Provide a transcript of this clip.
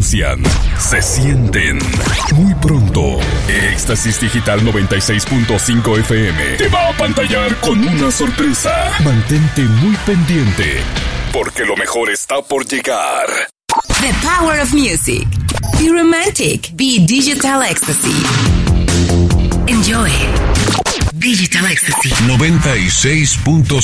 anuncian, se sienten. Muy pronto, Éxtasis Digital 96.5 FM te va a apantallar con una sorpresa. Mantente muy pendiente, porque lo mejor está por llegar. The power of music. Be romantic. Be digital ecstasy. Enjoy. Digital Ecstasy 96.5